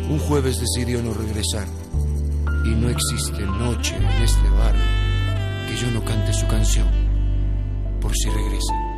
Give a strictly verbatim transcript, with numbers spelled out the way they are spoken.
Un jueves decidió no regresar, y no existe noche en este bar que yo no cante su canción por si regresa.